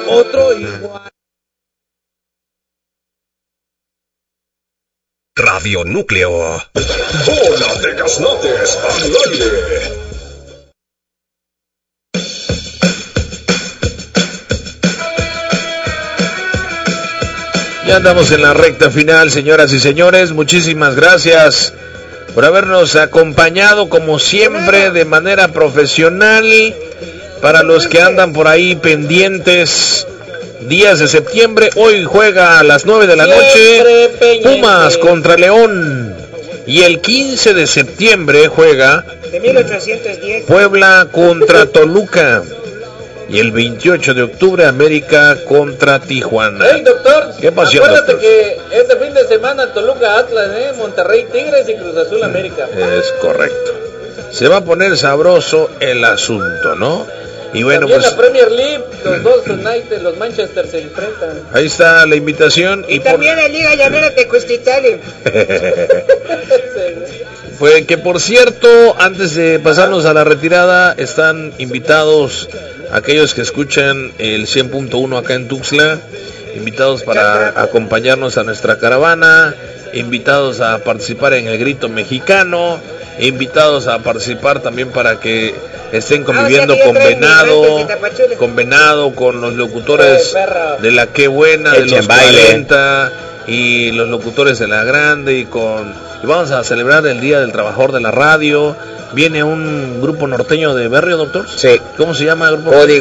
otro igual. Radio Núcleo. Bola de Gaznates al aire. Ya andamos en la recta final, señoras y señores. Muchísimas gracias por habernos acompañado como siempre de manera profesional. Para los que andan por ahí pendientes, días de septiembre, hoy juega a las 9 de la noche Pumas contra León. Y el 15 de septiembre juega de 1810 Puebla contra Toluca. Y el 28 de octubre América contra Tijuana. Hey, doctor, ¿Qué pasó, acuérdate doctor? que este fin de semana Toluca Atlas, Monterrey Tigres y Cruz Azul América. Es correcto. Se va a poner sabroso el asunto, ¿no? Y bueno, también pues la Premier League, los dos United, los Manchester se enfrentan. ahí está la invitación. y también la Liga Llanera Tecustitali. Pues que por cierto, antes de pasarnos a la retirada, están invitados aquellos que escuchan el 100.1 acá en Tuxtla, invitados para acompañarnos a nuestra caravana, invitados a participar en el grito mexicano, invitados a participar también para que estén conviviendo con Venado, con los locutores de la Qué Buena, de los 40 y los locutores de la Grande y vamos a celebrar el Día del Trabajador de la Radio. Viene un grupo norteño de Berrio, doctor. Sí. ¿Cómo se llama el grupo?